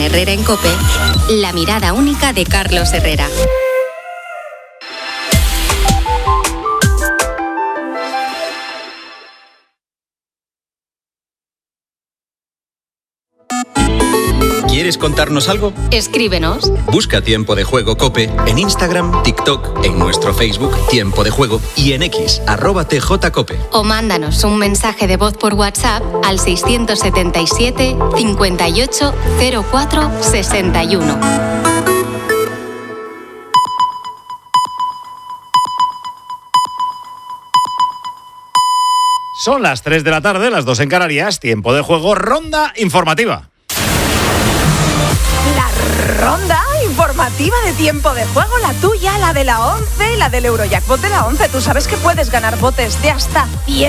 Herrera en COPE, la mirada única de Carlos Herrera. ¿Quieres contarnos algo? Escríbenos. Busca Tiempo de Juego COPE en Instagram, TikTok, en nuestro Facebook Tiempo de Juego y en X, @TJCOPE. O mándanos un mensaje de voz por WhatsApp al 677 58 04 61. Son las 3 de la tarde, las 2 en Canarias. Tiempo de Juego, ronda informativa. La ronda informativa de Tiempo de Juego, la tuya, la de la 11, la del Eurojackpot de la 11. Tú sabes que puedes ganar botes de hasta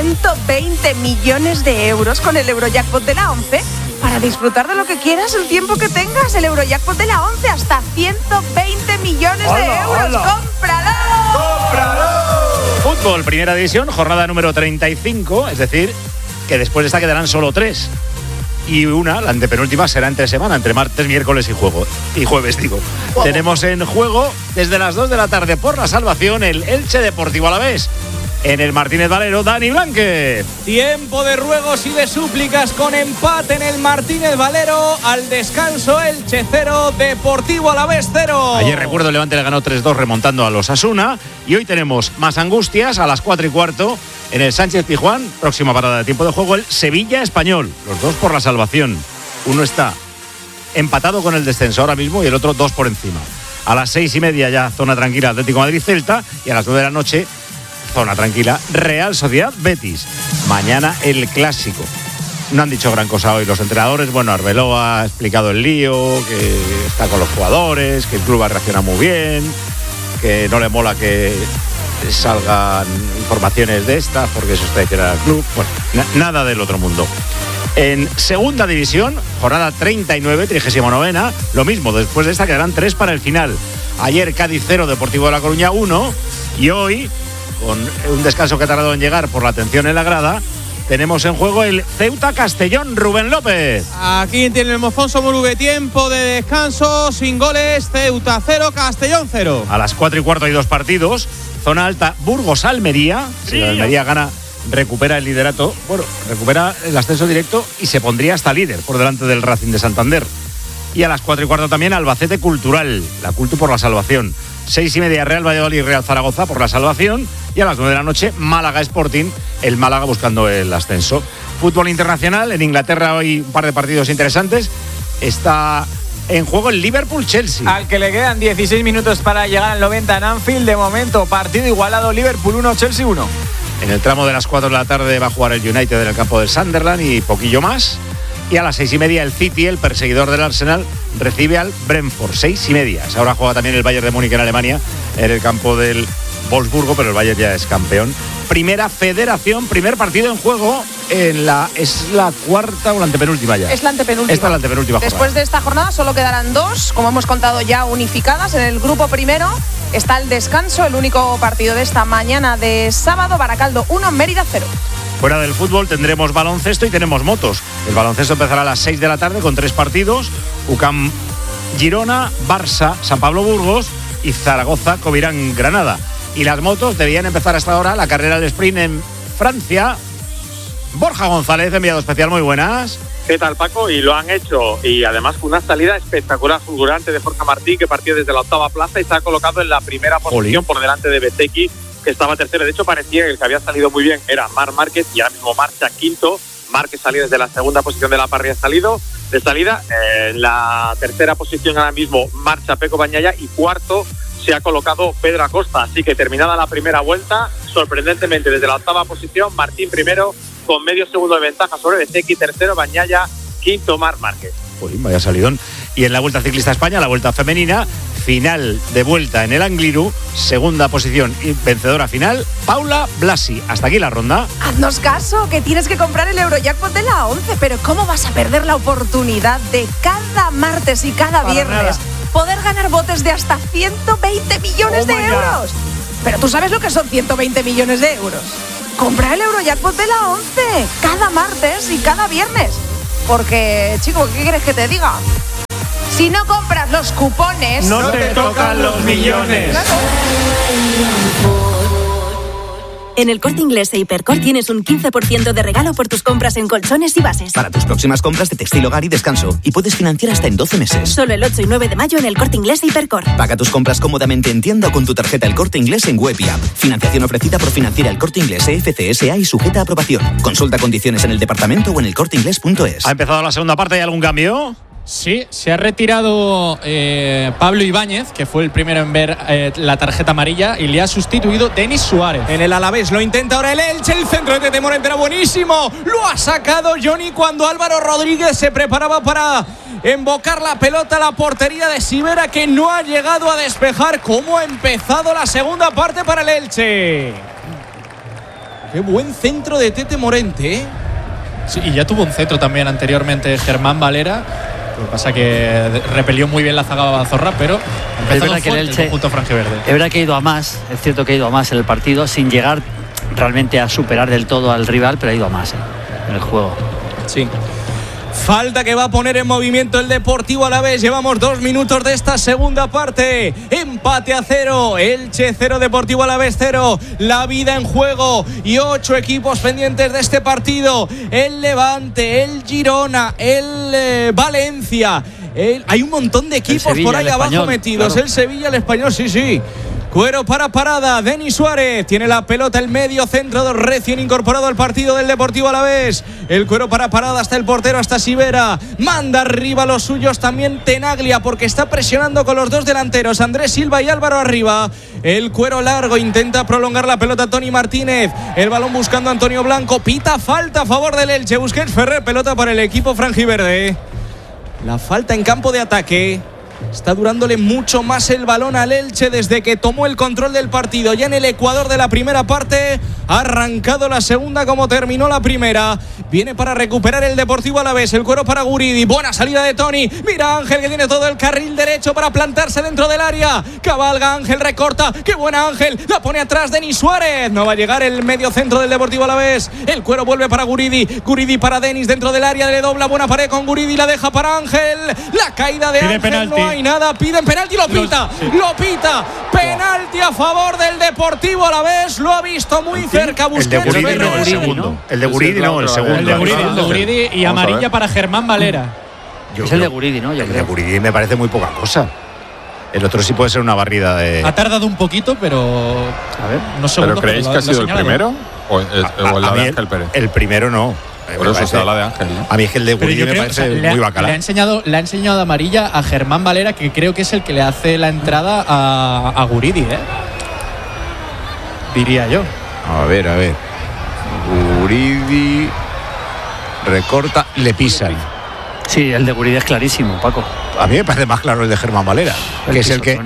120 millones de euros con el Eurojackpot de la 11 para disfrutar de lo que quieras el tiempo que tengas. El Eurojackpot de la 11, hasta 120 millones de euros. ¡Cómpralo! ¡Cómpralo! Fútbol, primera división, jornada número 35, es decir, que después de esta quedarán solo 3. Y una, la antepenúltima, será entre semana, entre martes, miércoles y jueves. Tenemos en juego desde las 2 de la tarde por la salvación el Elche Deportivo Alavés. En el Martínez Valero, Dani Blanque. Tiempo de ruegos y de súplicas con empate en el Martínez Valero. Al descanso, Elche 0, Deportivo Alavés 0. Ayer, recuerdo, el Levante le ganó 3-2 remontando a los Osasuna. Y hoy tenemos más angustias a las 4:15 en el Sánchez Pizjuán. Próxima parada de Tiempo de Juego, el Sevilla Español. Los dos por la salvación. Uno está empatado con el descenso ahora mismo y el otro 2 por encima. A las 6:30 ya zona tranquila Atlético Madrid-Celta. Y a las 9 de la noche... zona tranquila, Real Sociedad Betis. Mañana el clásico. No han dicho gran cosa hoy los entrenadores. Bueno, Arbeloa ha explicado el lío, que está con los jugadores, que el club ha reaccionado muy bien, que no le mola que salgan informaciones de estas, porque eso está hecho al club. Bueno, nada del otro mundo. En segunda división, jornada 39, 39ª, lo mismo, después de esta quedarán 3 para el final. Ayer Cádiz 0, Deportivo de La Coruña 1, y hoy, con un descanso que ha tardado en llegar por la atención en la grada, tenemos en juego el Ceuta Castellón. Rubén López. Aquí tiene el Mofonso Murugue, tiempo de descanso, sin goles, Ceuta 0, Castellón 0. A las 4:15 hay 2 partidos. Zona alta, Burgos-Almería. Si la Almería gana, recupera el liderato, bueno, recupera el ascenso directo y se pondría hasta líder por delante del Racing de Santander. Y a las 4:15 también Albacete Cultural, la Cultu por la salvación. 6:30 Real Valladolid y Real Zaragoza por la salvación. Y a las 9 de la noche Málaga Sporting, el Málaga buscando el ascenso. Fútbol internacional, en Inglaterra hoy un par de partidos interesantes. Está en juego el Liverpool-Chelsea. Al que le quedan 16 minutos para llegar al 90 en Anfield. De momento, partido igualado, Liverpool 1, Chelsea 1. En el tramo de las 4 de la tarde va a jugar el United en el campo del Sunderland y poquillo más. Y a las 6:30 el City, el perseguidor del Arsenal, recibe al Brentford. 6:30. Ahora juega también el Bayern de Múnich en Alemania, en el campo del Wolfsburgo, pero el Bayern ya es campeón. Primera Federación, primer partido en juego en ¿es la cuarta o la antepenúltima ya? Es la antepenúltima. Esta es la antepenúltima jornada. Después de esta jornada solo quedarán 2, como hemos contado ya, unificadas. En el grupo primero está el descanso, el único partido de esta mañana de sábado, Baracaldo 1, Mérida 0. Fuera del fútbol tendremos baloncesto y tenemos motos. El baloncesto empezará a las 6 de la tarde con 3 partidos. UCAM Girona, Barça, San Pablo Burgos y Zaragoza Covirán Granada. Y las motos debían empezar hasta ahora la carrera del sprint en Francia. Borja González, enviado especial, muy buenas. ¿Qué tal, Paco? Y lo han hecho, y además con una salida espectacular, fulgurante de Jorge Martí, que partió desde la 8ª plaza y se ha colocado en la primera posición por delante de Bezzecchi, que estaba tercero. De hecho, parecía que el que había salido muy bien era Marc Márquez, y ahora mismo marcha quinto. Márquez salió desde la segunda posición de la parrilla de salida. En la tercera posición ahora mismo marcha Peco Bagnaia, y cuarto se ha colocado Pedro Acosta. Así que terminada la primera vuelta, sorprendentemente desde la 8ª posición, Martín primero con medio segundo de ventaja sobre Bezzecchi, tercero Bagnaia, quinto Marc Márquez. Vaya salidón. Y en la Vuelta Ciclista a España, la Vuelta Femenina, final de vuelta en el Angliru, segunda posición y vencedora final, Paula Blasi. Hasta aquí la ronda. Haznos caso, que tienes que comprar el Eurojackpot de la 11, pero ¿cómo vas a perder la oportunidad de cada martes y cada viernes poder ganar botes de hasta 120 millones de euros? Pero tú sabes lo que son 120 millones de euros. Compra el Eurojackpot de la 11 cada martes y cada viernes. Porque, chico, ¿qué quieres que te diga? Si no compras los cupones, no te tocan los millones. En el Corte Inglés e Hipercor tienes un 15% de regalo por tus compras en colchones y bases. Para tus próximas compras de textil, hogar y descanso. Y puedes financiar hasta en 12 meses. Solo el 8 y 9 de mayo en el Corte Inglés e Hipercor. Paga tus compras cómodamente en tienda o con tu tarjeta El Corte Inglés en web y app. Financiación ofrecida por Financiera El Corte Inglés FCSA y sujeta a aprobación. Consulta condiciones en el departamento o en elcorteinglés.es. ¿Ha empezado la segunda parte? ¿Hay algún cambio? Sí, se ha retirado Pablo Ibáñez, que fue el primero en ver la tarjeta amarilla, y le ha sustituido Denis Suárez. En el Alavés lo intenta ahora el Elche, el centro de Tete Morente era buenísimo. Lo ha sacado Johnny cuando Álvaro Rodríguez se preparaba para embocar la pelota a la portería de Sivera, que no ha llegado a despejar. ¿Cómo ha empezado la segunda parte para el Elche? Qué buen centro de Tete Morente, ¿eh? Sí, y ya tuvo un centro también anteriormente Germán Valera. Lo que pasa que repelió muy bien la zaga Bazorra, pero es verdad que el Elche, conjunto franjiverde. Es verdad que ha ido a más, es cierto que ha ido a más en el partido, sin llegar realmente a superar del todo al rival, pero ha ido a más en el juego. Sí. Falta que va a poner en movimiento el Deportivo Alavés. Llevamos 2 minutos de esta segunda parte. Empate a 0. Elche 0, Deportivo Alavés 0. La vida en juego y 8 equipos pendientes de este partido. El Levante, el Girona, el Valencia. Hay un montón de equipos Sevilla, por ahí abajo Español, metidos. Claro. El Sevilla, el Español, sí. Cuero para Parada, Denis Suárez tiene la pelota, el medio centro recién incorporado al partido del Deportivo Alavés. El Cuero para Parada hasta el portero, hasta Sivera. Manda arriba a los suyos también Tenaglia, porque está presionando con los dos delanteros, Andrés Silva y Álvaro arriba. El Cuero largo, intenta prolongar la pelota Toni Martínez. El balón buscando a Antonio Blanco. Pita falta a favor del Elche. Busquets Ferrer, pelota para el equipo franjiverde. La falta en campo de ataque. Está durándole mucho más el balón al Elche desde que tomó el control del partido. Ya en el ecuador de la primera parte, ha arrancado la segunda como terminó la primera. Viene para recuperar el Deportivo Alavés. El Cuero para Guridi. Buena salida de Toni. Mira Ángel, que tiene todo el carril derecho para plantarse dentro del área. Cabalga Ángel, recorta. ¡Qué buena Ángel! La pone atrás Denis Suárez. No va a llegar el medio centro del Deportivo Alavés. El Cuero vuelve para Guridi. Guridi para Denis dentro del área. Le dobla buena pared con Guridi. La deja para Ángel. La caída de Ángel. Penalti. No hay nada. Piden penalti. Lo pita. Lo pita. Penalti a favor del Deportivo Alavés. Lo ha visto muy cerca. El de Guridi no, el segundo. El de Guridi no, el segundo. El de Guridi y amarilla para Germán Valera. Es el de Guridi, ¿no? El de Guridi me parece muy poca cosa. El otro sí puede ser una barrida de... Ha tardado un poquito, pero... A ver, no ¿Pero creéis que ha sido el primero? ¿O el de Ángel Pérez? El primero no. Por eso se habla de Ángel, ¿no? A mí es que el de Guridi me parece muy bacala. Le ha enseñado amarilla a Germán Valera, que creo que es el que le hace la entrada a Guridi, diría yo. A ver. Guridi recorta, le pisan. Sí, el de Guridi es clarísimo, Paco. A mí me parece más claro el de Germán Valera, que es el que...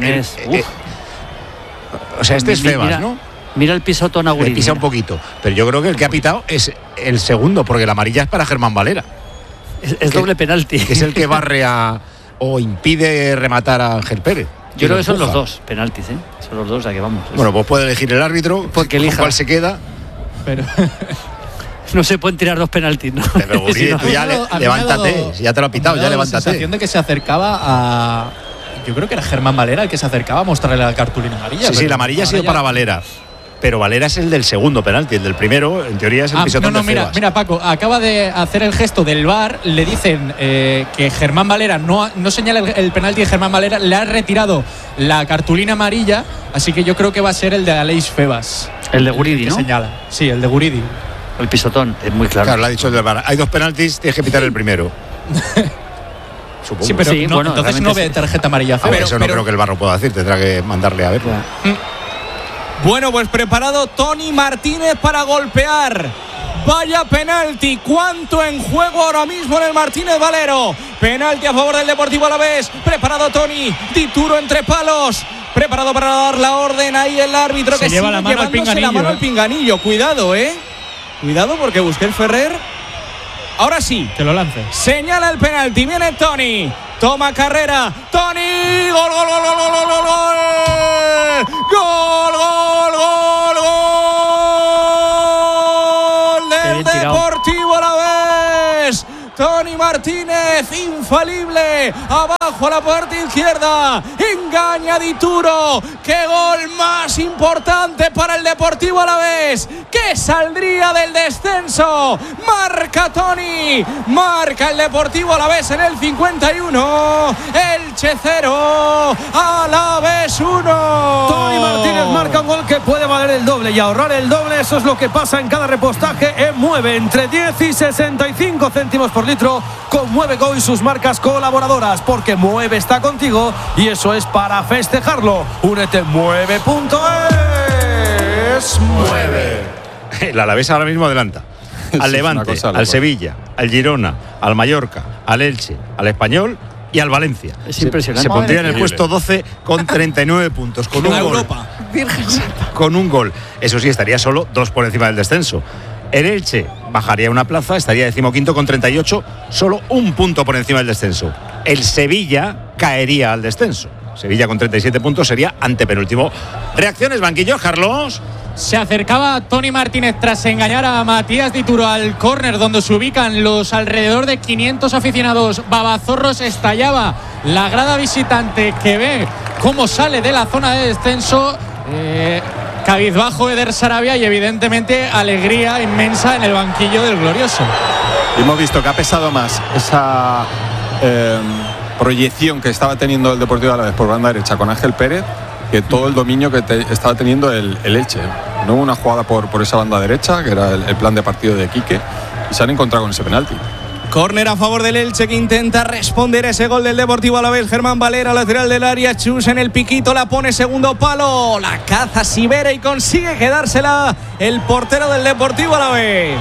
o sea, este es Febas, ¿no? Mira el pisotón a Guridi. Le pisa un poquito, pero yo creo que el que ha pitado es el segundo, porque la amarilla es para Germán Valera. Es doble penalti. Que es el que barre o impide rematar a Ángel Pérez. Yo creo que son los dos penaltis, Son los dos, o sea que vamos. Bueno, pues puede elegir el árbitro porque elija cuál se queda. Pero no se pueden tirar dos penaltis, ¿no? Pero Guridi, tú ya levántate, ya te lo ha pitado, ya levántate. La sensación de que se acercaba a... Yo creo que era Germán Valera el que se acercaba a mostrarle la cartulina amarilla. Sí, la amarilla ha sido para Valera. Pero Valera es el del segundo penalti, el del primero, en teoría es el pisotón de Febas. Mira, Paco, acaba de hacer el gesto del VAR, le dicen que Germán Valera no señala el penalti de Germán Valera, le ha retirado la cartulina amarilla, así que yo creo que va a ser el de Aleix Febas. El de Guridi, ¿no? Señala. Sí, el de Guridi. El pisotón, es muy claro. Claro, lo ha dicho el del VAR. Hay dos penaltis, tienes que pitar el primero. Supongo. Sí, pero entonces no ve tarjeta amarilla. Eso no creo que el VAR lo pueda decir, tendrá que mandarle a ver. Bueno, pues preparado Toni Martínez para golpear. Vaya penalti. ¿Cuánto en juego ahora mismo en el Martínez Valero? Penalti a favor del Deportivo Alavés. Preparado Toni. Dituro entre palos. Preparado para dar la orden. Ahí el árbitro que lleva la mano al pinganillo. Cuidado, Cuidado porque Busquets Ferrer. Ahora sí. Que lo lance. Señala el penalti. Viene Toni. Toma carrera. Toni. Gol, gol, gol, gol, gol, gol, gol. Gol, gol, gol, gol. Del Deportivo Alavés. Toni Martínez Martínez, infalible, abajo a la parte izquierda, engaña Dituro. ¡Qué gol más importante para el Deportivo Alavés, que saldría del descenso! Marca Toni, marca el Deportivo Alavés en el 51, Elche 0, Alavés 1. Toni Martínez marca un gol que puede valer el doble y ahorrar el doble. Eso es lo que pasa en cada repostaje en Mueve, entre 10 y 65 céntimos por litro, con Mueve Go y sus marcas colaboradoras, porque Mueve está contigo y eso es para festejarlo. Únete en mueve.es. Mueve. El Alavés ahora mismo adelanta al Levante, al Sevilla, al Girona, al Mallorca, al Elche, al Español y al Valencia. Es impresionante. Se pondría en el puesto 12 con 39 puntos, con un gol. Con un gol. Eso sí, estaría solo 2 por encima del descenso. El Elche bajaría una plaza, estaría 15º con 38, solo 1 punto por encima del descenso. El Sevilla caería al descenso. Sevilla con 37 puntos sería antepenúltimo. Reacciones, banquillos, Carlos. Se acercaba Toni Martínez tras engañar a Matías Dituro al córner donde se ubican los alrededor de 500 aficionados babazorros. Estallaba la grada visitante que ve cómo sale de la zona de descenso. Cabizbajo Eder Sarabia y evidentemente alegría inmensa en el banquillo del glorioso. Hemos visto que ha pesado más esa proyección que estaba teniendo el Deportivo Alavés por banda derecha con Ángel Pérez, que todo el dominio que estaba teniendo el Elche. No hubo una jugada por esa banda derecha, que era el plan de partido de Quique, y se han encontrado con ese penalti. Córner a favor del Elche, que intenta responder a ese gol del Deportivo Alavés. Germán Valera, lateral del área. Chus en el piquito, la pone segundo palo. La caza Sibera y consigue quedársela el portero del Deportivo Alavés.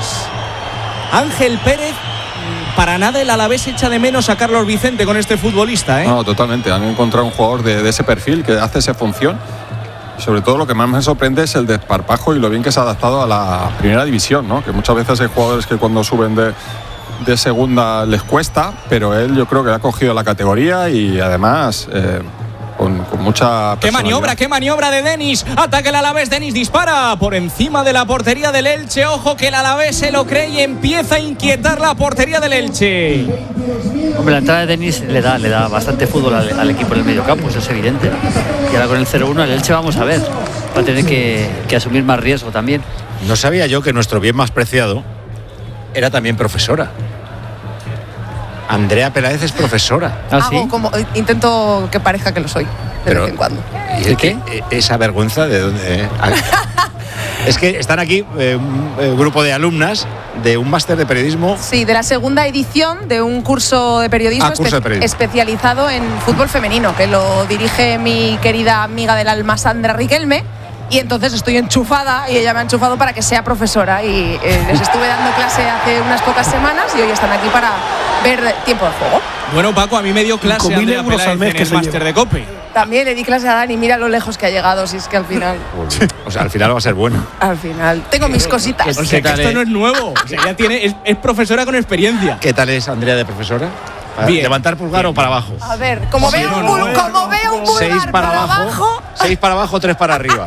Ángel Pérez. Para nada el Alavés echa de menos a Carlos Vicente con este futbolista, ¿eh? No, totalmente. Han encontrado un jugador de ese perfil que hace esa función. Sobre todo lo que más me sorprende es el desparpajo y lo bien que se ha adaptado a la primera división, ¿no? Que muchas veces hay jugadores que cuando suben de segunda les cuesta, pero él yo creo que ha cogido la categoría y además con mucha personalidad. ¡Qué maniobra de Denis! Ataca el Alavés, Denis dispara por encima de la portería del Elche. Ojo que el Alavés se lo cree y empieza a inquietar la portería del Elche. Hombre, la entrada de Denis le da bastante fútbol al equipo en el mediocampo, eso es evidente. Y ahora con el 0-1 el Elche vamos a ver, va a tener que asumir más riesgo también. No sabía yo que nuestro bien más preciado era también profesora. Andrea Peláez es profesora. Hago como intento que parezca que lo soy de vez en cuando. ¿Y qué? Esa vergüenza de dónde. Es que están aquí un grupo de alumnas de un máster de periodismo. Sí, de la segunda edición de un curso de periodismo, especializado en fútbol femenino, que lo dirige mi querida amiga del alma Sandra Riquelme. Y entonces estoy enchufada y ella me ha enchufado para que sea profesora y les estuve dando clase hace unas pocas semanas y hoy están aquí para ver Tiempo de Juego. Bueno, Paco, a mí me dio clase Andrea Peláez en el máster de COPE. También le di clase a Dani, mira lo lejos que ha llegado, si es que al final... O sea, al final va a ser bueno. Al final, tengo mis cositas. O sea, que esto no es nuevo, o sea, ya es profesora con experiencia. ¿Qué tal es Andrea de profesora? Bien. ¿Levantar pulgar o para abajo? A ver, como veo un pulgar 6 para abajo, 6 para abajo, 3 para arriba.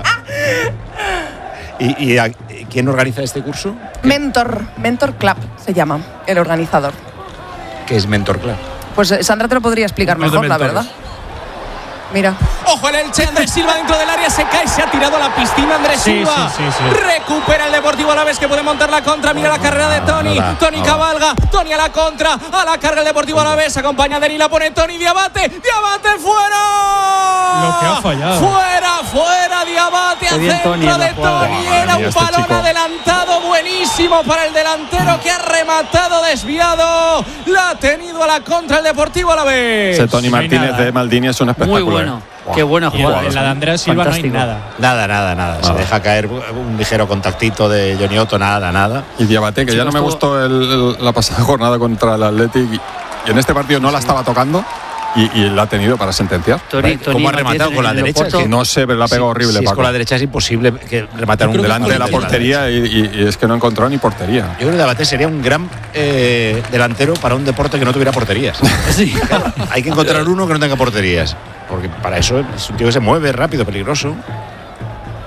¿Y quién organiza este curso? Mentor Club se llama, el organizador. ¿Qué es Mentor Club? Pues Sandra te lo podría explicar mejor, la verdad. Mira. Ojo el Elche, Andrés Silva dentro del área, se cae, se ha tirado a la piscina Andrés Silva. Sí. Recupera el Deportivo Alavés, que puede montar la contra. Mira la carrera de Toni. Toni cabalga, Toni a la contra, a la carga el Deportivo Alavés, acompaña a Denis, la pone Toni, Diabate fuera. Lo que ha fallado. Fuera Diabate, a centro de Toni. Era un balón adelantado buenísimo para el delantero que ha rematado desviado. La ha tenido a la contra el Deportivo Alavés. Ese Toni Martínez de Maldini es un espectáculo. Muy bueno. Qué buena jugada. En la de Andrea Silva fantástico. No hay nada. Se deja caer un ligero contactito de Johnny Otto, nada. Y Diabate, que ya no me gustó la pasada jornada contra el Athletic y en este partido no la estaba tocando y la ha tenido para sentenciar. ¿Cómo ha rematado con la derecha? Que no sé, la pega horrible. Si es con la derecha es imposible que rematar un delante de la portería y es que no encontró ni portería. Yo creo que Diabate sería un gran delantero para un deporte que no tuviera porterías. Sí. Claro, hay que encontrar uno que no tenga porterías. Porque para eso es un tío que se mueve rápido, peligroso.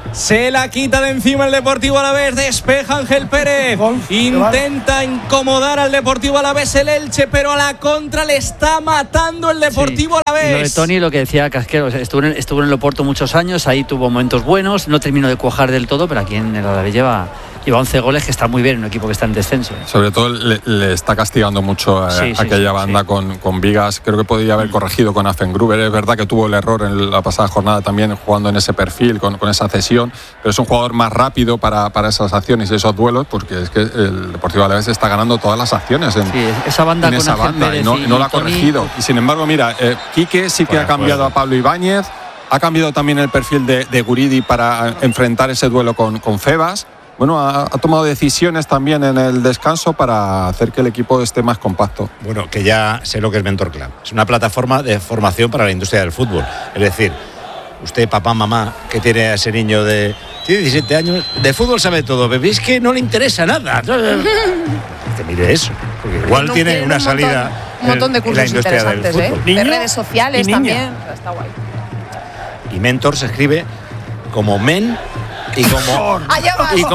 Se la quita de encima el Deportivo Alavés. Despeja Ángel Pérez. Intenta incomodar al Deportivo Alavés el Elche, pero a la contra le está matando el Deportivo Alavés. Lo de Toni, lo que decía Casquero, estuvo en el Oporto muchos años, ahí tuvo momentos buenos, no terminó de cuajar del todo, pero aquí en el Alavés lleva 11 goles, que está muy bien en un equipo que está en descenso. Sobre todo le está castigando mucho aquella banda con Vigas. Creo que podría haber corregido con Affengruber. Es verdad que tuvo el error en la pasada jornada también jugando en ese perfil, con esa cesión, pero es un jugador más rápido para esas acciones y esos duelos, porque es que el Deportivo Alavés está ganando todas las acciones esa banda y no la ha corregido. Y sin embargo, mira, Quique sí que ha cambiado a Pablo Ibáñez, ha cambiado también el perfil de Guridi para enfrentar ese duelo con Febas. Bueno, ha tomado decisiones también en el descanso para hacer que el equipo esté más compacto. Bueno, que ya sé lo que es Mentor Club. Es una plataforma de formación para la industria del fútbol. Es decir, usted, papá, mamá, que tiene a ese niño tiene 17 años, de fútbol sabe todo, pero es que no le interesa nada. Que mire eso, porque igual tiene una salida. Un montón de cursos interesantes, de redes sociales también. Está guay. Y Mentor se escribe como men y como allá vas. Y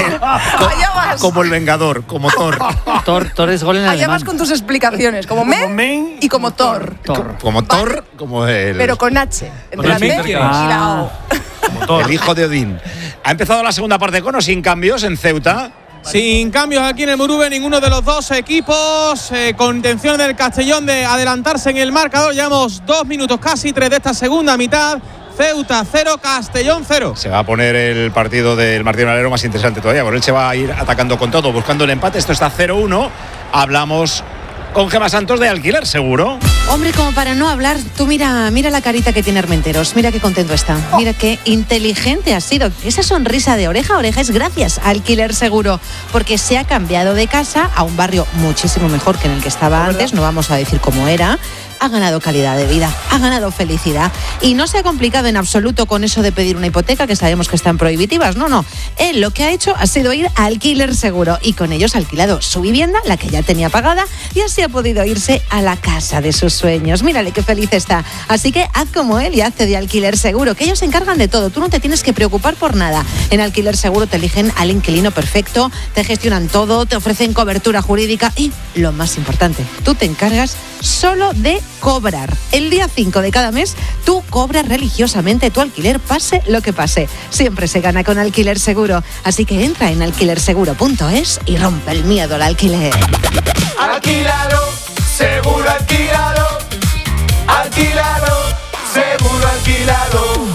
como el Vengador, como Thor. Thor es gol en alemán. Allá vas con tus explicaciones, como men y como Thor. Como Thor, como el... Pero con H, entre la B y la O. El hijo de Odín. Ha empezado la segunda parte con o sin cambios en Ceuta. Sin cambios aquí en el Murube, ninguno de los dos equipos con intención del Castellón de adelantarse en el marcador. Llevamos 2 minutos casi, 3 de esta segunda mitad. Ceuta 0, Castellón 0. Se va a poner el partido del Martín Valero más interesante todavía, porque él se va a ir atacando con todo, buscando el empate. Esto está 0-1. Hablamos con Gemma Santos de Alquiler Seguro. Hombre, como para no hablar, tú mira la carita que tiene Armenteros, mira qué contento está, mira qué inteligente ha sido. Esa sonrisa de oreja a oreja es gracias a Alquiler Seguro, porque se ha cambiado de casa a un barrio muchísimo mejor que en el que estaba antes, no vamos a decir cómo era. Ha ganado calidad de vida, ha ganado felicidad y no se ha complicado en absoluto con eso de pedir una hipoteca, que sabemos que están prohibitivas. No. Él lo que ha hecho ha sido ir a Alquiler Seguro y con ellos ha alquilado su vivienda, la que ya tenía pagada, y así ha podido irse a la casa de sus sueños. Mírale qué feliz está. Así que haz como él y hazte de Alquiler Seguro, que ellos se encargan de todo. Tú no te tienes que preocupar por nada. En Alquiler Seguro te eligen al inquilino perfecto, te gestionan todo, te ofrecen cobertura jurídica y, lo más importante, tú te encargas solo de cobrar. El día 5 de cada mes tú cobras religiosamente tu alquiler, pase lo que pase. Siempre se gana con Alquiler Seguro. Así que entra en alquilerseguro.es y rompe el miedo al alquiler. Alquilalo, seguro alquilalo. Alquilalo, seguro alquilalo.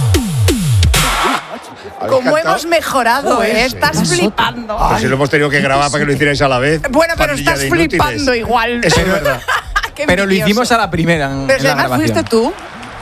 Como hemos mejorado, estás flipando. Pues si lo hemos tenido que grabar para que lo hicierais a la vez. Bueno, pero estás flipando igual. Eso es verdad. Pero lo hicimos a la primera. Pero si además fuiste tú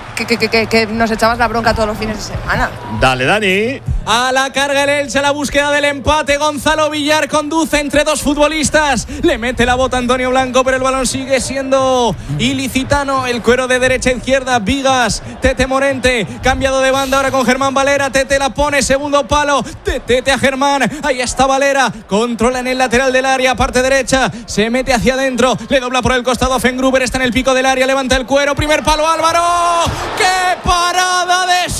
que nos echabas la bronca todos los fines de semana. Dale, Dani. A la carga el Elche, a la búsqueda del empate. Gonzalo Villar conduce entre dos futbolistas. Le mete la bota a Antonio Blanco, pero el balón sigue siendo ilicitano. El cuero de derecha a izquierda. Vigas, Tete Morente. Cambiado de banda ahora con Germán Valera. Tete la pone, segundo palo. Tete a Germán. Ahí está Valera. Controla en el lateral del área, parte derecha. Se mete hacia adentro. Le dobla por el costado a Fengruber. Está en el pico del área. Levanta el cuero. Primer palo, Álvaro. ¡Qué parada de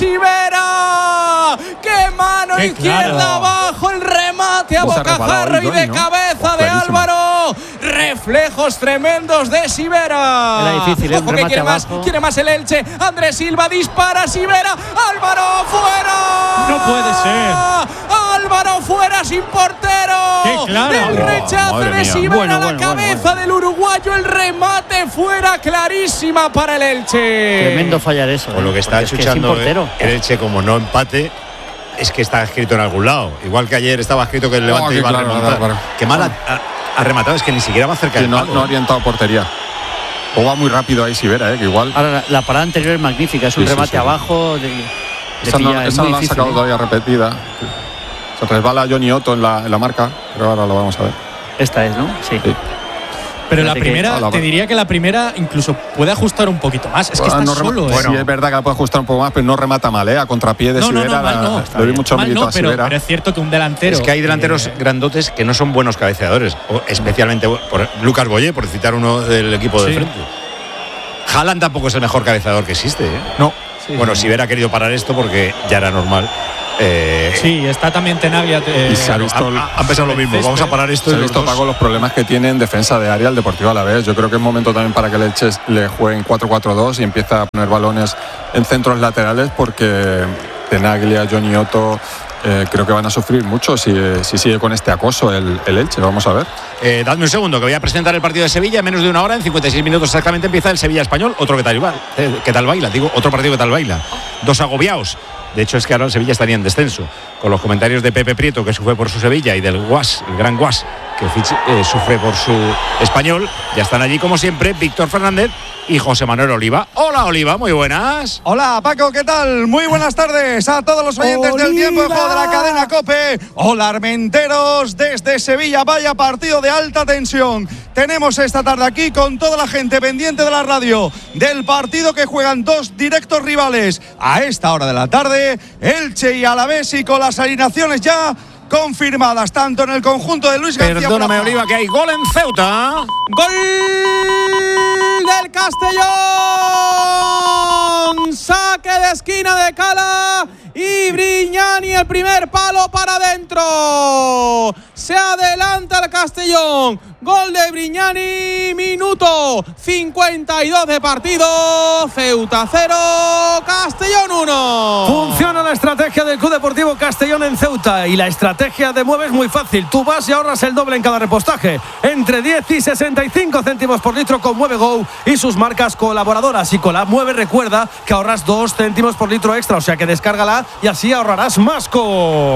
Sivera! ¡Qué mano izquierda abajo! El remate a bocajarro y de cabeza de Álvaro. Reflejos tremendos de Sivera. Era difícil, ojo que quiere más el Elche. Andrés Silva dispara, Sivera. ¡Álvaro fuera! No puede ser. Álvaro fuera sin portero. ¡Qué claro! El rechazo de Sivera a la cabeza del uruguayo. El remate fuera, clarísima para el Elche. Tremendo fallar eso. Por lo que está escuchando el Elche, como no empate, es que está escrito en algún lado. Igual que ayer estaba escrito que el Levante iba a remontar. Qué mal ha rematado, es que ni siquiera va cerca del palo. No ha orientado portería. O va muy rápido ahí Sivera, que igual. Ahora la parada anterior es magnífica, es un remate abajo. Esa no la han sacado todavía repetida. Se resbala Johnny Otto en la marca, pero ahora lo vamos a ver. Esta es, ¿no? Sí. Pero la primera, te diría que la primera incluso puede ajustar un poquito más. Es que está solo. Bueno, sí, es verdad que la puede ajustar un poco más, pero no remata mal, A contrapié de Sivera. Le doy mucho mérito a Sivera. Pero es cierto que un delantero. Es que hay delanteros grandotes que no son buenos cabeceadores. Especialmente por Lucas Boyé, por citar uno del equipo de frente. Haaland tampoco es el mejor cabeceador que existe, No. Bueno, Sivera ha querido parar esto porque ya era normal. Sí, está también Tenaglia. Y se ha visto ha pensado lo mismo. Vamos a parar esto. Se ha visto, Paco, los problemas que tiene en defensa de área el Deportivo Alavés. Yo creo que es momento también para que el Elche le juegue en 4-4-2 y empiece a poner balones en centros laterales, porque Tenaglia, Johnny Otto, creo que van a sufrir mucho si sigue con este acoso el Elche. Vamos a ver. Dadme un segundo, que voy a presentar el partido de Sevilla en menos de una hora. En 56 minutos exactamente empieza el Sevilla Español. Otro que tal baila. Digo, otro partido que tal baila. Dos agobiados. De hecho, es que ahora el Sevilla estaría en descenso. Con los comentarios de Pepe Prieto, que sufre por su Sevilla, y del Guas, el gran Guas, que sufre por su Español. Ya están allí, como siempre, Víctor Fernández y José Manuel Oliva. Hola, Oliva, muy buenas. Hola, Paco, ¿qué tal? Muy buenas tardes a todos los oyentes del Tiempo de Juego de la cadena COPE. Hola, armenteros, desde Sevilla. Vaya partido de alta tensión tenemos esta tarde aquí, con toda la gente pendiente de la radio del partido que juegan dos directos rivales a esta hora de la tarde, Elche y Alavés, y con las alineaciones ya confirmadas tanto en el conjunto de Luis García. Perdóname, Oliva, que hay gol en Ceuta. ¡Gol del Castellón! Saque de esquina de Cala y Brignani, el primer palo para adentro. Se adelanta el Castellón. Gol de Brignani, minuto 52 de partido. Ceuta 0, Castellón 1. Funciona la estrategia del Club Deportivo Castellón en Ceuta, y la estrategia de Mueve es muy fácil. Tú vas y ahorras el doble en cada repostaje, entre 10 y 65 céntimos por litro con Mueve Go y sus marcas colaboradoras. Y con la Mueve, recuerda que ahorras 2 céntimos por litro extra, o sea que descárgala y así ahorrarás más con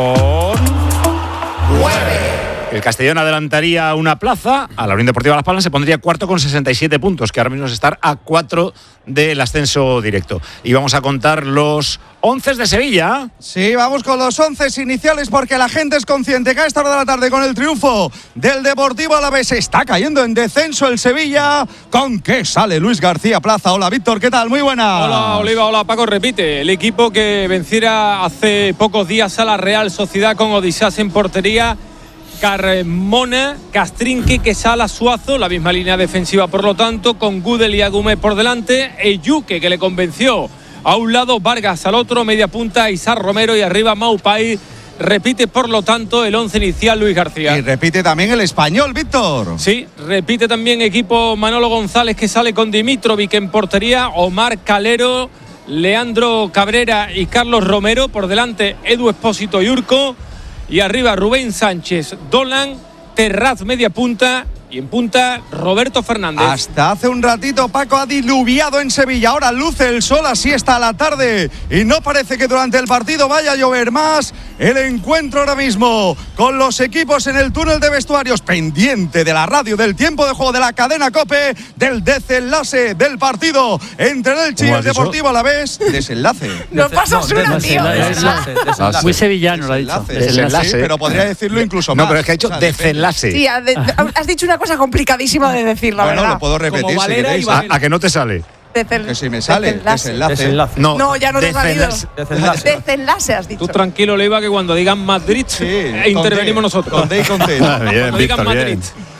Mueve. El Castellón adelantaría una plaza a la Unión Deportiva Las Palmas, se pondría cuarto con 67 puntos, que ahora mismo es estar a 4 del ascenso directo. Y vamos a contar los 11 de Sevilla. Sí, vamos con los 11 iniciales, porque la gente es consciente que a esta hora de la tarde, con el triunfo del Deportivo Alavés, está cayendo en descenso el Sevilla. ¿Con qué sale Luis García Plaza? Hola, Víctor, ¿qué tal? Muy buena. Hola, Oliva, hola, Paco. Repite, el equipo que venciera hace pocos días a la Real Sociedad con Odisás en portería, Carmona, Castrinque, Quesala, Suazo, la misma línea defensiva, por lo tanto, con Gudel y Agumé por delante, Eyuque, que le convenció a un lado, Vargas al otro, media punta Isar Romero, y arriba Maupay. Repite, por lo tanto, el 11 inicial Luis García. Y repite también el Español, Víctor. Sí, repite también equipo Manolo González, que sale con Dimitrovic en portería, Omar Calero, Leandro Cabrera y Carlos Romero, por delante Edu Espósito y Urco. Y arriba Rubén Sánchez, Dolan, Terraz media punta, y en punta Roberto Fernández. Hasta hace un ratito, Paco, ha diluviado en Sevilla. Ahora luce el sol, así está la tarde, y no parece que durante el partido vaya a llover más. El encuentro ahora mismo con los equipos en el túnel de vestuarios, pendiente de la radio del Tiempo de Juego de la cadena COPE, del desenlace del partido entre el Elche y el Deportivo Alavés. Desenlace. No pasas una, tío. Muy sevillano lo ha dicho. Desenlace, sí, pero podría decirlo incluso más. No, pero es que ha dicho desenlace. Sí, has dicho una cosa complicadísima de decir, la verdad. Lo puedo repetir si queréis. ¿A que no te sale? Que si me sale, desenlace. No, ya no te ha salido. Desenlace has dicho. Tú tranquilo, Leiva, que cuando digan Madrid, intervenimos nosotros. Con D y con T. Cuando digan Madrid.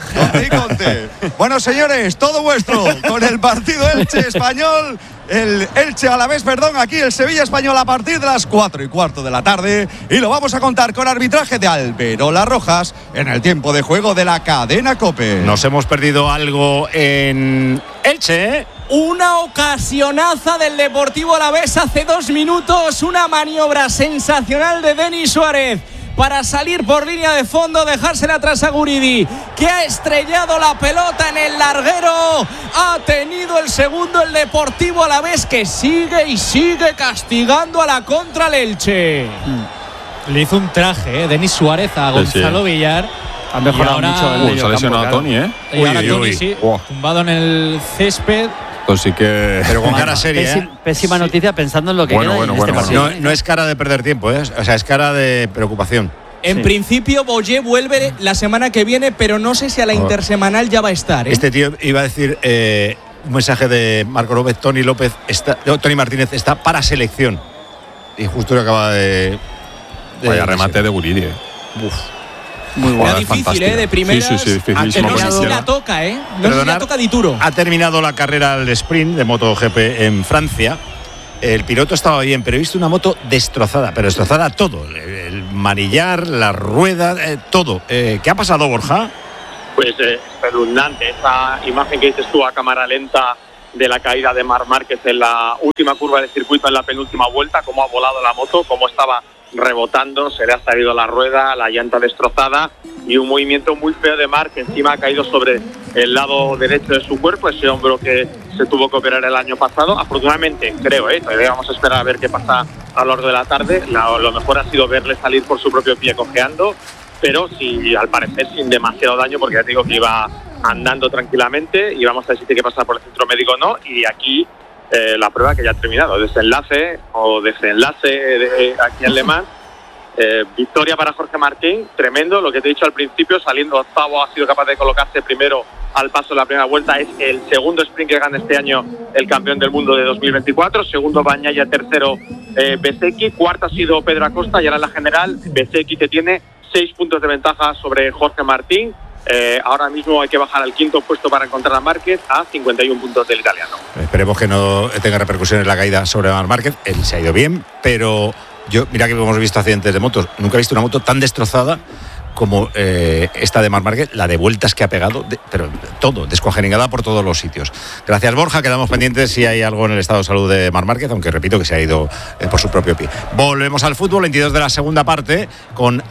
Bueno, señores, todo vuestro con el partido Elche-Español. El Elche Alavés, aquí el Sevilla Español a partir de las 4:15 de la tarde, y lo vamos a contar con arbitraje de Alberola Rojas en el Tiempo de Juego de la cadena COPE. Nos hemos perdido algo en Elche, ¿eh? Una ocasionaza del Deportivo Alavés hace 2 minutos, una maniobra sensacional de Denis Suárez para salir por línea de fondo, dejársela atrás a Guridi, que ha estrellado la pelota en el larguero. Ha tenido el segundo el Deportivo Alavés, que sigue y sigue castigando a la contra el Elche. Le hizo un traje, Denis Suárez, a Gonzalo Villar. Ha mejorado mucho el medio se ha lesionado a Tony, ¿eh? Y ahora Tony, sí, tumbado en el césped. Pues sí que... Pero con cara seria, Pésima noticia pensando en lo que queda en este partido. No es cara de perder tiempo, ¿eh? O sea, es cara de preocupación. En principio, Boyé vuelve la semana que viene, pero no sé si a la intersemanal ya va a estar, ¿eh? Este tío iba a decir un mensaje de Marco López, Tony Martínez está para selección. Y justo lo acaba de vaya remate de Guridi, Uf. Muy bueno. Era difícil, de primeras. Sí, difícil. No sé si la toca, No sé si la toca Dituro. Ha terminado la carrera al sprint de MotoGP en Francia. el piloto estaba bien, pero he visto una moto destrozada, pero destrozada todo, el manillar, la rueda, todo. ¿Qué ha pasado, Borja? Pues espeluznante, esa imagen que dices tú a cámara lenta de la caída de Marc Márquez en la última curva del circuito, en la penúltima vuelta, cómo ha volado la moto, cómo estaba rebotando, se le ha salido la rueda, la llanta destrozada y un movimiento muy feo de Marc, que encima ha caído sobre el lado derecho de su cuerpo, ese hombro que se tuvo que operar el año pasado. Afortunadamente, creo, todavía vamos a esperar a ver qué pasa a lo largo de la tarde. Lo mejor ha sido verle salir por su propio pie cojeando, pero sí, al parecer sin demasiado daño, porque ya te digo que iba andando tranquilamente y vamos a ver si tiene que pasar por el centro médico o no. Y aquí la prueba que ya ha terminado, desenlace aquí en Le Mans. Victoria para Jorge Martín, tremendo, lo que te he dicho al principio, saliendo octavo ha sido capaz de colocarse primero al paso de la primera vuelta. Es el segundo sprint que gana este año el campeón del mundo de 2024, segundo Bagnaia, tercero Bezzecchi, cuarto ha sido Pedro Acosta y ahora en la general Bezzecchi, que tiene 6 puntos de ventaja sobre Jorge Martín. Ahora mismo hay que bajar al quinto puesto para encontrar a Márquez, a 51 puntos del italiano. Esperemos que no tenga repercusiones la caída sobre Marc Márquez. Él se ha ido bien, pero mira que hemos visto accidentes de motos, nunca he visto una moto tan destrozada como esta de Marc Márquez, la de vueltas que ha pegado, pero todo, descuajeringada por todos los sitios. Gracias, Borja, quedamos pendientes si hay algo en el estado de salud de Marc Márquez, aunque repito que se ha ido por su propio pie. Volvemos al fútbol, 22 de la segunda parte, con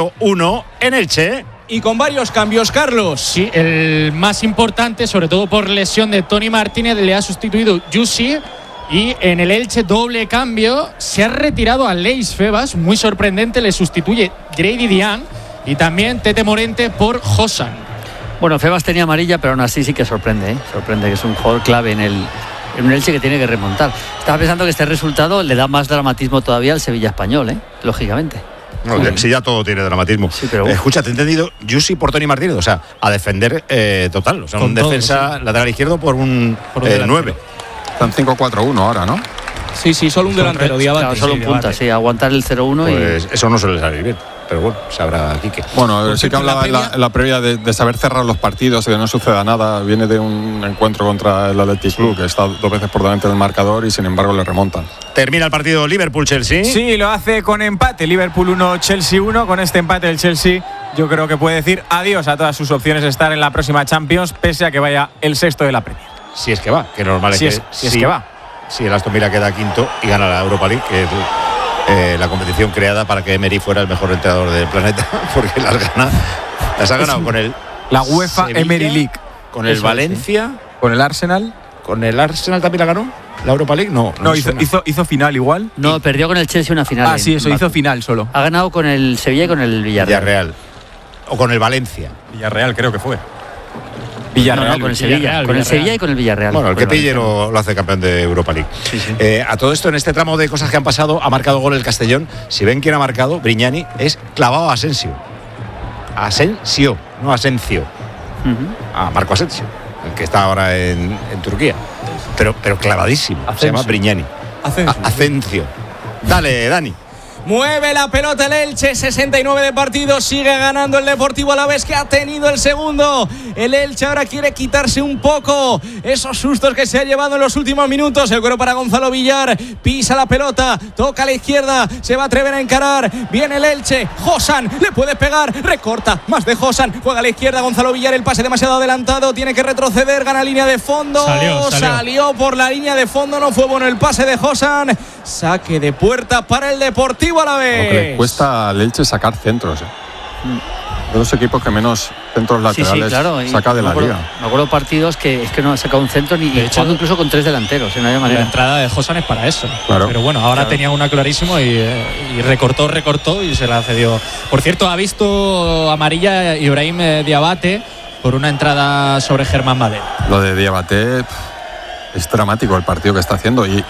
0-1 en Elche. Y con varios cambios, Carlos. Sí, el más importante, sobre todo por lesión de Toni Martínez, le ha sustituido Jussi. Y en el Elche, doble cambio, se ha retirado a Leis Febas, muy sorprendente, le sustituye Grady Dian y también Tete Morente por Josan. Bueno, Febas tenía amarilla, pero aún así sí que sorprende, sorprende, que es un jugador clave en un Elche que tiene que remontar. Estaba pensando que este resultado le da más dramatismo todavía al Sevilla español, lógicamente. No, si ya todo tiene dramatismo. Sí, pero escucha, te he entendido, Jussi por Toni Martínez, o sea, a defender total, o sea, un defensa lateral izquierdo por un 9. Están 5-4-1 ahora, ¿no? Sí, solo un delantero, Diabate. Claro, solo un punta, aguantar el 0-1 pues eso no suele salir bien. Pero bueno, sabrá Quique. Bueno, sí que hablaba en la previa de saber cerrar los partidos y de no suceda nada. Viene de un encuentro contra el Athletic Club, que está 2 veces por delante del marcador y sin embargo le remontan. Termina el partido Liverpool-Chelsea. Sí, lo hace con empate. Liverpool 1, Chelsea 1. Con este empate el Chelsea, yo creo que puede decir adiós a todas sus opciones de estar en la próxima Champions, pese a que vaya el sexto de la Premier. Si es que va, que normal es que si es que va. Si el Aston Villa queda quinto y gana la Europa League, que es la competición creada para que Emery fuera el mejor entrenador del planeta, porque las ha ganado con la UEFA Sevilla, Emery League, con el Valencia, con el Arsenal. ¿Con el Arsenal también la ganó? ¿La Europa League? No hizo final igual. No, perdió con el Chelsea una final. Sí, eso, hizo final solo. Ha ganado con el Sevilla y con el Villarreal. O con el Valencia. Villarreal creo que fue. Villarreal, con el Sevilla. Con el Sevilla y con el Villarreal. Bueno, el que pille lo hace campeón de Europa League. Sí. A todo esto, en este tramo de cosas que han pasado, ha marcado gol el Castellón. Si ven quién ha marcado, Brignani, es clavado a Asensio. Asensio, no Asencio. Marco Asensio, el que está ahora en Turquía. Pero clavadísimo. Asensio. Se llama Brignani. Asensio. Dale, Dani. Mueve la pelota el Elche, 69 de partido, sigue ganando el Deportivo Alavés, que ha tenido el segundo. El Elche ahora quiere quitarse un poco esos sustos que se ha llevado en los últimos minutos. El cuero para Gonzalo Villar, pisa la pelota, toca a la izquierda, se va a atrever a encarar. Viene el Elche, Josan, le puede pegar, recorta, más de Josan, juega a la izquierda Gonzalo Villar, el pase demasiado adelantado, tiene que retroceder, gana línea de fondo. Salió por la línea de fondo, no fue bueno el pase de Josan. Saque de puerta para el Deportivo Alavés. Lo que le cuesta al Elche sacar centros. De los equipos que menos centros laterales saca de la liga. Me acuerdo partidos que es que no ha sacado un centro ni jugando incluso con 3 delanteros. No hay manera. La entrada de Josan es para eso. Claro. Pero bueno, ahora tenía una clarísimo y recortó y se la cedió. Por cierto, ha visto amarilla Ibrahim Diabate por una entrada sobre Germán Valera. Lo de Diabate es dramático el partido que está haciendo y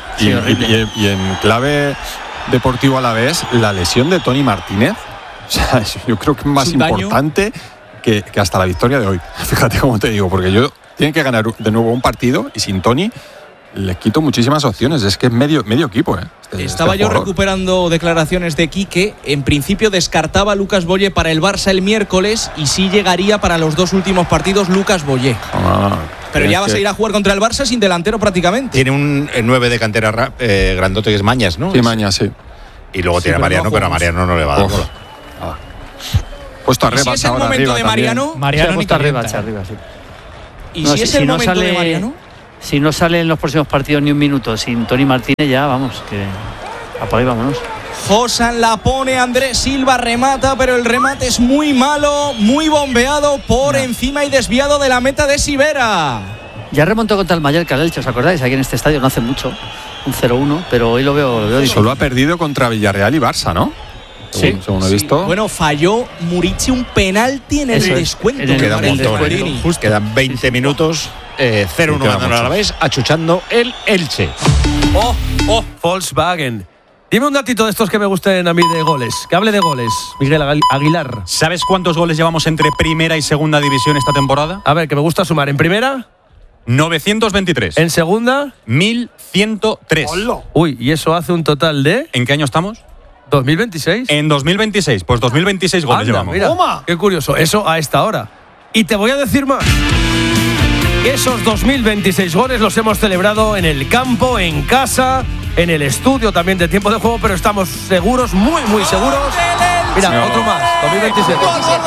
en clave Deportivo Alavés, la lesión de Toni Martínez, o sea, yo creo que es más importante que hasta la victoria de hoy. Fíjate cómo te digo, porque tienen que ganar de nuevo un partido y sin Toni les quito muchísimas opciones. Es que es medio equipo. Estaba yo recuperando declaraciones de Quique. En principio descartaba a Lucas Boye para el Barça el miércoles y sí llegaría para los 2 últimos partidos Lucas Boye. Pero ya vas a ir a jugar contra el Barça sin delantero prácticamente. Tiene un 9 de cantera grandote que es Mañas, ¿no? Sí, Mañas, sí. Y luego tiene a Mariano, pero a Mariano no le va a dar bola. Puesto arriba, si es el momento de Mariano, Mariano sí, puesto arriba, sí. ¿Y no, si es el momento de Mariano? Si no sale en los próximos partidos ni un minuto sin Toni Martínez, ya vamos, que apaga y vámonos. Josan la pone, Andrés Silva remata, pero el remate es muy malo, muy bombeado por encima y desviado de la meta de Sivera. Ya remontó contra el Mallorca, el Elche, ¿os acordáis? Aquí en este estadio no hace mucho, un 0-1, pero hoy lo veo difícil. Solo ha perdido contra Villarreal y Barça, ¿no? Sí, según he visto. Bueno, falló Murici un penalti en el descuento. Queda un montón, quedan 20 minutos, 0-1 ganando a la vez, achuchando el Elche. Volkswagen. Dime un datito de estos que me gusten a mí de goles. Que hable de goles, Miguel Aguilar. ¿Sabes cuántos goles llevamos entre primera y segunda división esta temporada? A ver, que me gusta sumar. ¿En primera? 923. ¿En segunda? 1103. Uy, ¿y eso hace un total de? ¿En qué año estamos? 2026. En 2026, pues 2026 goles llevamos. Mira, qué curioso, eso a esta hora. Y te voy a decir más. Esos 2026 goles los hemos celebrado en el campo, en casa, en el estudio también de tiempo de juego, pero estamos seguros, muy, muy seguros. Mira, otro más, 2027.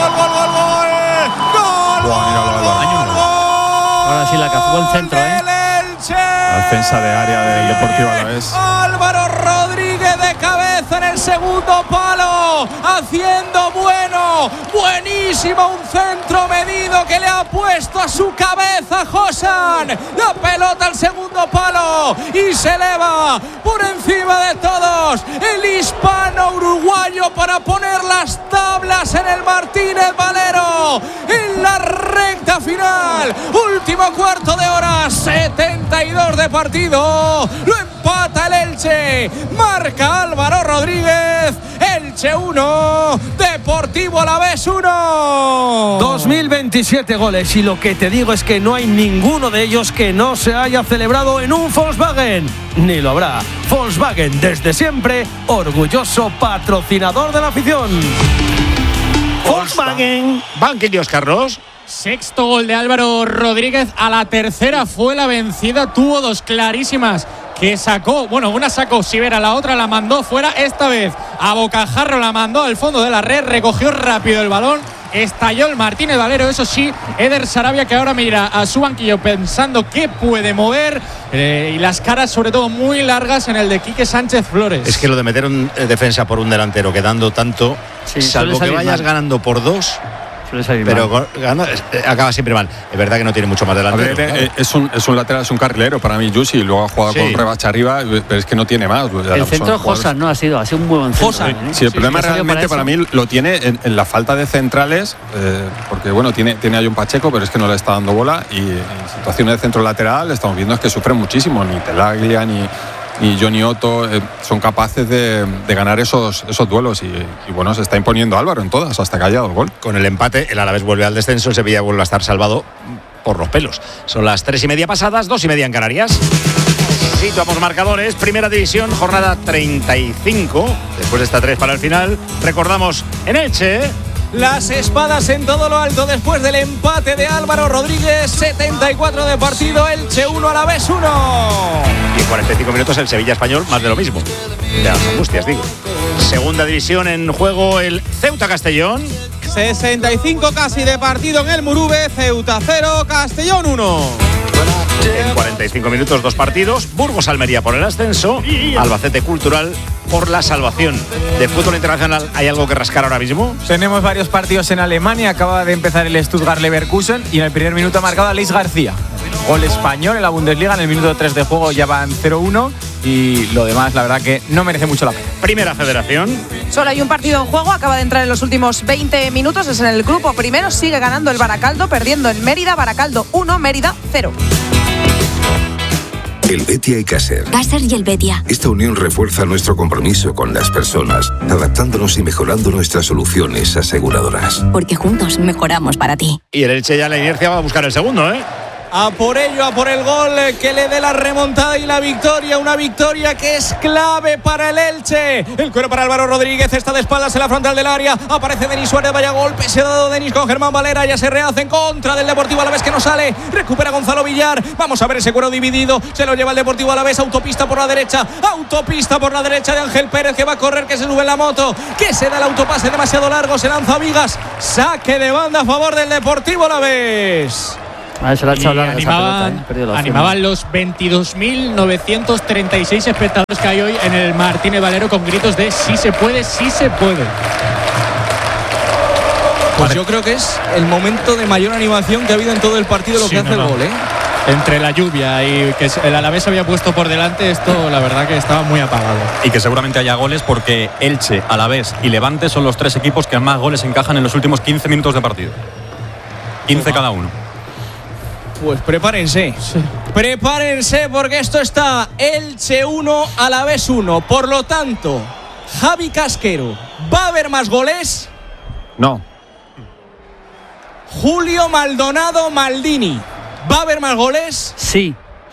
Ahora sí, la cazó en centro, La defensa de área del Deportivo Alavés. Álvaro Rodríguez de cabeza en el segundo palo, haciendo buenísimo, un centro medido que le ha puesto a su cabeza Josan. La pelota al segundo palo y se eleva por encima de todos el hispano uruguayo para poner las tablas en el Martínez Valero en la recta final. Último cuarto de hora, 72 de partido. Lo empata el Elche, marca Álvaro Rodríguez. Elche 1, Deportivo Alavés 1. 2027 goles y lo que te digo es que no hay ninguno de ellos que no se haya celebrado en un Volkswagen. Ni lo habrá. Volkswagen desde siempre, orgulloso patrocinador de la afición. Volkswagen. Banquillos, Carlos. Sexto gol de Álvaro Rodríguez. A la tercera fue la vencida. Tuvo dos clarísimas que sacó. Bueno, una sacó Sivera, la otra la mandó fuera. Esta vez a bocajarro la mandó al fondo de la red. Recogió rápido el balón. Estalló el Martínez Valero. Eso sí, Eder Sarabia, que ahora mira a su banquillo pensando que puede mover. Y las caras, sobre todo, muy largas en el de Quique Sánchez Flores. Es que lo de meter un defensa por un delantero quedando tanto, sí, salvo que vayas ganando por 2. Pero acaba siempre mal. Es verdad que no tiene mucho más delantero. Claro. Es un lateral, es un carrilero para mí, Yusi. Luego ha jugado con rebacha arriba, pero es que no tiene más. El centro de Josan no ha sido un muy buen centro. Sí, el problema realmente para mí lo tiene en la falta de centrales, porque bueno, tiene ahí un Pacheco, pero es que no le está dando bola. Y en situaciones de centro lateral estamos viendo es que sufren muchísimo. Ni Telaglia ni Johnny Otto son capaces de ganar esos duelos y bueno, se está imponiendo Álvaro en todas hasta que haya dado el gol. Con el empate el Alavés vuelve al descenso, el Sevilla vuelve a estar salvado por los pelos. Son las 3:30 pasadas, 2:30 en Canarias. Situamos marcadores, primera división, jornada 35, después de esta 3 para el final. Recordamos en Elche. Las espadas en todo lo alto después del empate de Álvaro Rodríguez. 74 de partido, Elche 1, Alavés 1. Y en 45 minutos el Sevilla Español, más de lo mismo. De las angustias, digo. Segunda división en juego, el Ceuta Castellón. 65 casi de partido en el Murube. Ceuta 0, Castellón 1. En 45 minutos, 2 partidos. Burgos Almería por el ascenso. Albacete Cultural por la salvación. ¿De fútbol internacional hay algo que rascar ahora mismo? Tenemos varios partidos en Alemania. Acaba de empezar el Stuttgart Leverkusen y en el primer minuto ha marcado a Luis García. Gol español en la Bundesliga. En el minuto 3 de juego ya van 0-1 y lo demás la verdad que no merece mucho la pena. Primera Federación. Solo hay un partido en juego, acaba de entrar en los últimos 20 minutos, es en el grupo primero, sigue ganando el Baracaldo, perdiendo en Mérida, Baracaldo 1, Mérida 0. El Betia y Caser. Caser y el Betia. Esta unión refuerza nuestro compromiso con las personas, adaptándonos y mejorando nuestras soluciones aseguradoras. Porque juntos mejoramos para ti. Y el Elche ya en la inercia va a buscar el segundo, ¿eh? A por ello, a por el gol que le dé la remontada y la victoria. Una victoria que es clave para el Elche. El cuero para Álvaro Rodríguez. Está de espaldas en la frontal del área. Aparece Denis Suárez. Vaya golpe. Se ha dado Denis con Germán Valera. Ya se rehace en contra del Deportivo Alavés, que no sale. Recupera Gonzalo Villar. Vamos a ver ese cuero dividido. Se lo lleva el Deportivo Alavés. Autopista por la derecha. Autopista por la derecha de Ángel Pérez, que va a correr, que se sube en la moto. Que se da el autopase demasiado largo. Se lanza a Vigas. Saque de banda a favor del Deportivo Alavés. Se la ha echado larga esa pelota, animaban los 22.936 espectadores que hay hoy en el Martínez Valero con gritos de sí se puede, sí se puede. Pues yo creo que es el momento de mayor animación que ha habido en todo el partido, lo que hace el gol, ¿eh? Entre la lluvia y que el Alavés se había puesto por delante, esto la verdad que estaba muy apagado. Y que seguramente haya goles porque Elche, Alavés y Levante son los tres equipos que más goles encajan en los últimos 15 minutos de partido. 15 cada uno. Pues prepárense. Sí. Prepárense porque esto está Elche 1, Alavés 1. Por lo tanto, Javi Casquero, ¿va a haber más goles? No. Julio Maldonado Maldini, ¿va a haber más goles? Sí.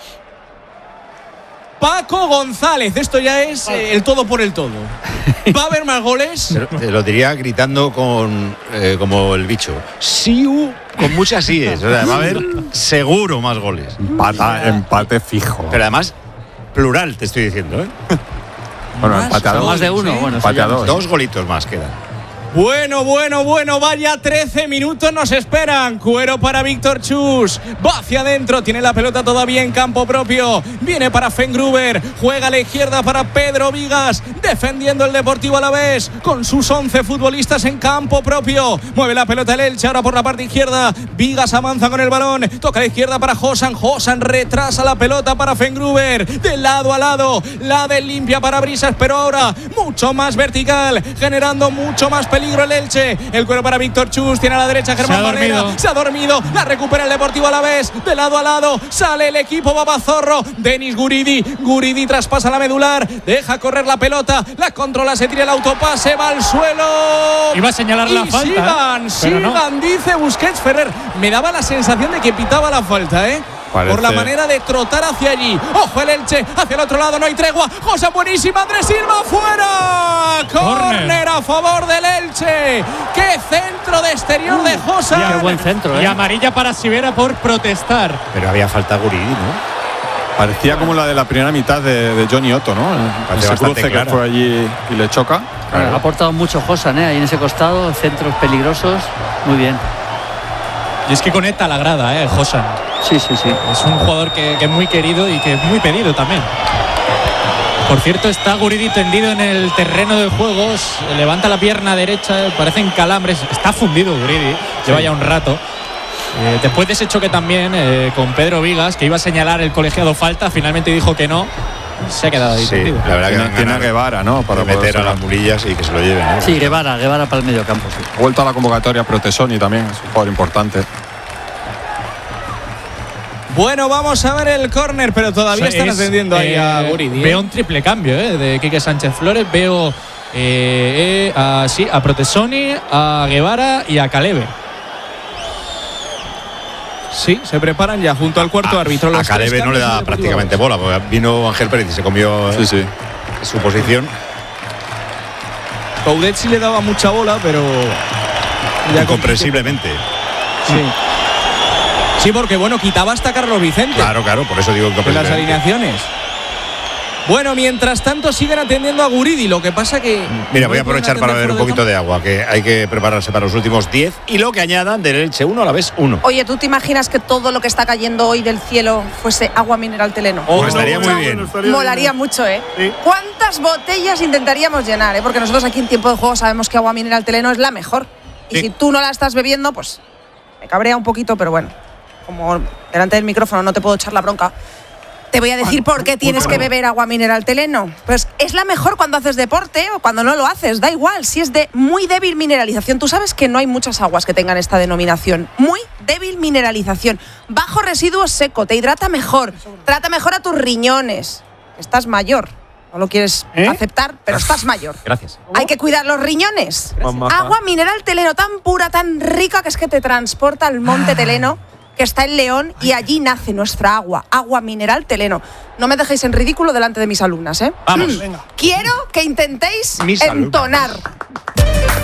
Paco González, esto ya es el todo por el todo. ¿Va a haber más goles? Te lo diría gritando como el bicho. Siu, con muchas síes. O sea, va a haber seguro más goles. Empate fijo. Pero además, plural, te estoy diciendo, ¿eh? Bueno, empate a dos. Más de uno. ¿Sí? Bueno, empate a dos. 2 golitos más quedan. Bueno, vaya 13 minutos nos esperan. Cuero para Víctor Chus, va hacia adentro, tiene la pelota todavía en campo propio, viene para Fengruber, juega a la izquierda para Pedro Vigas, defendiendo el Deportivo Alavés con sus 11 futbolistas en campo propio. Mueve la pelota el Elche ahora por la parte izquierda, Vigas avanza con el balón, toca a la izquierda para Josan retrasa la pelota para Fengruber, de lado a lado, la del limpia para Brisas, pero ahora mucho más vertical, generando mucho más peligro el Elche. El cuero para Víctor Chus, tiene a la derecha Germán Valera, se ha dormido, la recupera el Deportivo Alavés, de lado a lado, sale el equipo Babazorro, Denis Guridi traspasa la medular, deja correr la pelota, la controla, se tira el autopase, va al suelo. Iba a señalar la falta. Sigan, dice Busquets Ferrer. Me daba la sensación de que pitaba la falta, por la manera de trotar hacia allí. Ojo el Elche, hacia el otro lado, no hay tregua. José buenísima, Andrés Silva fuera. Córner a favor del Elche. Qué centro de exterior de José. Qué buen centro, Y amarilla para Sivera por protestar. Pero había falta Guridi, ¿no? Parecía como la de la primera mitad de Johnny Otto, ¿no? Ese cruce que fue allí y le choca. Claro. Ha aportado mucho Josan, ahí en ese costado, centros peligrosos. Muy bien. Y es que conecta la grada, Josan. Sí. Es un jugador que es muy querido y que es muy pedido también. Por cierto, está Guridi tendido en el terreno de juegos, levanta la pierna derecha, parecen calambres, está fundido Guridi, lleva ya un rato. Después de ese choque también con Pedro Vigas, que iba a señalar el colegiado falta, finalmente dijo que no, se ha quedado ahí tendido. La verdad que tiene a Guevara, ¿no? Para meter a las murillas y que se lo lleven, ¿no? Sí, Guevara para el medio campo. Sí. Vuelta a la convocatoria Protesoni también, es un jugador importante. Bueno, vamos a ver el córner, pero todavía están atendiendo ahí a Guridi. Veo un triple cambio de Quique Sánchez Flores. Veo a Protesoni, a Guevara y a Calebe. Sí, se preparan ya junto al cuarto árbitro. A Calebe no le da prácticamente bola, porque vino Ángel Pérez y se comió su posición. Coudet sí le daba mucha bola, pero ya incomprensiblemente. Sí, porque quitaba hasta Carlos Vicente. Claro, por eso digo que en las alineaciones. Bueno, mientras tanto siguen atendiendo a Guridi, lo que pasa que... Mira, voy a aprovechar para beber un poquito de agua, que hay que prepararse para los últimos 10 y lo que añadan del Elche 1 Alavés 1. Oye, ¿tú te imaginas que todo lo que está cayendo hoy del cielo fuese agua mineral Teleno? Pues estaría muy bien. Molaría mucho, Sí. ¿Cuántas botellas intentaríamos llenar, Porque nosotros aquí en Tiempo de Juego sabemos que agua mineral Teleno es la mejor. Y si tú no la estás bebiendo, pues me cabrea un poquito, pero bueno, como delante del micrófono no te puedo echar la bronca, te voy a decir por qué tienes que beber agua mineral Teleno. Pues es la mejor cuando haces deporte o cuando no lo haces, da igual, si es de muy débil mineralización. Tú sabes que no hay muchas aguas que tengan esta denominación. Muy débil mineralización. Bajo residuo seco, te hidrata mejor, trata mejor a tus riñones. Estás mayor. No lo quieres aceptar, pero estás mayor. Gracias. Hay que cuidar los riñones. Agua mineral Teleno, tan pura, tan rica, que es que te transporta al monte Teleno. que está en León, y allí nace nuestra agua mineral Teleno. No me dejéis en ridículo delante de mis alumnas, ¿eh? Vamos. Venga. Quiero que intentéis entonar.